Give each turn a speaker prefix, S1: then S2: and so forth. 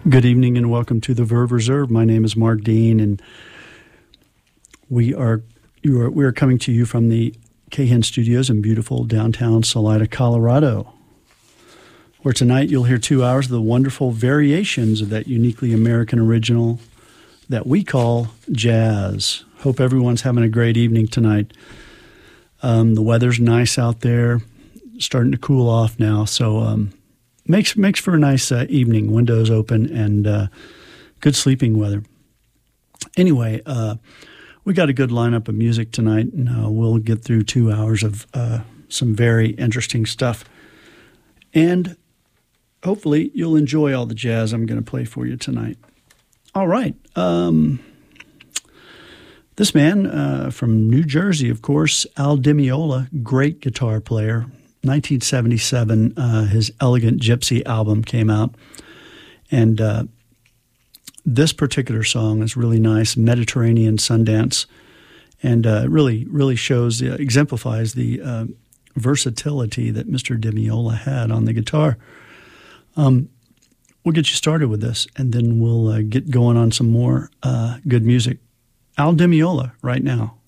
S1: Good evening and welcome to the Verve Reserve. My name is Mark Dean, and we are coming to you from the Cahen Studios in beautiful downtown Salida, Colorado, where tonight you'll hear 2 hours of the wonderful variations of that uniquely American original that we call jazz. Hope everyone's having a great evening tonight. The weather's nice out there, starting to cool off now, so makes for a nice evening, windows open, and good sleeping weather. Anyway, we got a good lineup of music tonight, and we'll get through 2 hours of some very interesting stuff. And hopefully you'll enjoy all the jazz I'm going to play for you tonight. All right. This man from New Jersey, of course, Al Di Meola, great guitar player. 1977, his Elegant Gypsy album came out, and this particular song is really nice, Mediterranean Sundance, and really shows, exemplifies the versatility that Mr. Di Meola had on the guitar. We'll get you started with this, and then we'll get going on some more good music. Al Di Meola right now.